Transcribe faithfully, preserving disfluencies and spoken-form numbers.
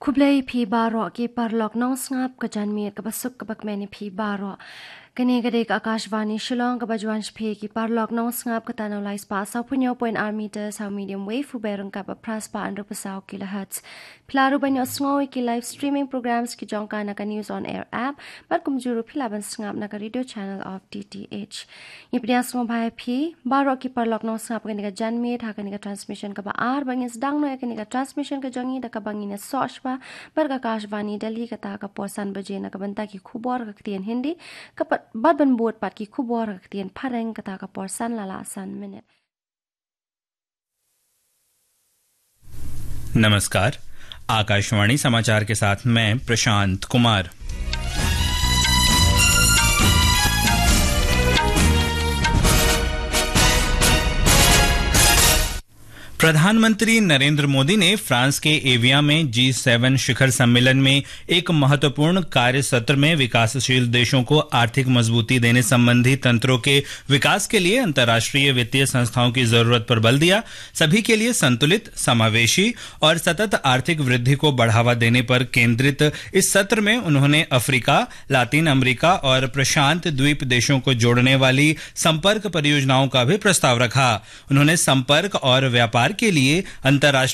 Kublai pi baro ki parlok nong ngap ka janmi ka basuk ka bakmeni pi baro kani gadek Akashvani Shillong ka bajwan shpe ki parlok nong ngap ka tanaw lai spa sa punyo point r meters how medium wave fu berang ka pras pa under pasaw kilohertz plaru banyo sngoy ki live streaming programs ki jongka na ka news on air app bat kumjuru pilaban ngap na ka radio channel of D T H yipdian sngo bhai pi baro ki parlok nong ngap kani ka janmi tha kani ka transmission ka ba ar bangin sedang no kani ka transmission ka jongi da ka bangin soch ba bar ka Akashvani Delhi ka ta ka porsan baje na ka banta ki khubor ka tien hindi ka bad ban buat pat की खूब और रखती हैं फरेंग कथा का person लाला सन minute. नमस्कार, आकाशवाणी समाचार के साथ मैं प्रशांत कुमार। प्रधानमंत्री नरेंद्र मोदी ने फ्रांस के एविया में जी सेवन शिखर सम्मेलन में एक महत्वपूर्ण कार्य सत्र में विकासशील देशों को आर्थिक मजबूती देने संबंधी तंत्रों के विकास के लिए अंतर्राष्ट्रीय वित्तीय संस्थाओं की जरूरत पर बल दिया। सभी के लिए संतुलित, समावेशी और सतत आर्थिक वृद्धि को बढ़ावा देने पर केंद्रित इस सत्र में उन्होंने अफ्रीका, लातिन अमेरिका और प्रशांत द्वीप देशों को जोड़ने वाली संपर्क परियोजनाओं का भी प्रस्ताव रखा। उन्होंने संपर्क और व्यापार के लिए अंतर्राष्ट्रीय